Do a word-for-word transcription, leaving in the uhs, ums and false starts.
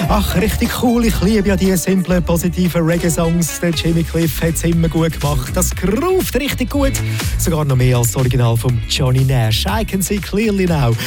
Ach, richtig cool. Ich liebe ja die simplen, positiven Reggae-Songs. Der Jimmy Cliff hat es immer gut gemacht. Das groovt richtig gut. Sogar noch mehr als das Original von Johnny Nash. I can see clearly now.